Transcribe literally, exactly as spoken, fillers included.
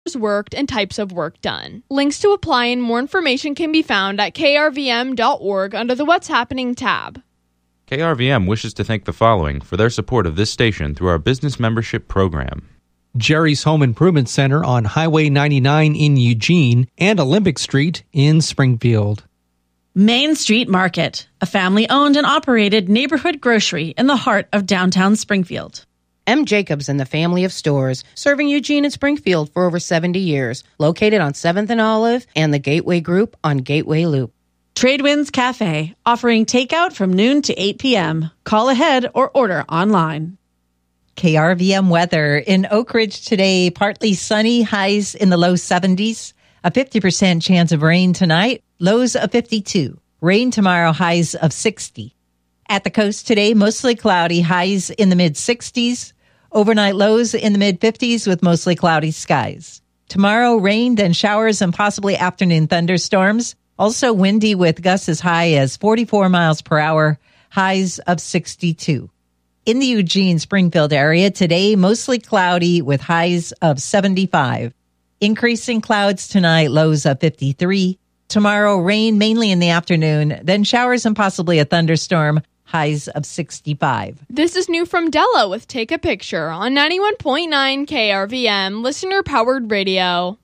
worked and types of work done. Links to apply and more information can be found at k r v m dot org under the What's Happening tab. K R V M wishes to thank the following for their support of this station through our business membership program. Jerry's Home Improvement Center on Highway ninety-nine in Eugene and Olympic Street in Springfield. Main Street Market, a family-owned and operated neighborhood grocery in the heart of downtown Springfield. M. Jacobs and the family of stores, serving Eugene and Springfield for over seventy years, located on seventh and Olive and the Gateway Group on Gateway Loop. Tradewinds Cafe, offering takeout from noon to eight p.m. Call ahead or order online. K R V M weather in Oak Ridge today, partly sunny, highs in the low seventies. A fifty percent chance of rain tonight, lows of fifty-two. Rain tomorrow, highs of sixty. At the coast today, mostly cloudy, highs in the mid-sixties. Overnight lows in the mid-fifties with mostly cloudy skies. Tomorrow, rain, then showers and possibly afternoon thunderstorms. Also windy with gusts as high as forty-four miles per hour, highs of sixty-two. In the Eugene-Springfield area today, mostly cloudy with highs of seventy-five. Increasing clouds tonight, lows of fifty-three. Tomorrow, rain mainly in the afternoon, then showers and possibly a thunderstorm, highs of sixty-five. This is new from Della with Take a Picture on ninety-one point nine K R V M, listener-powered radio.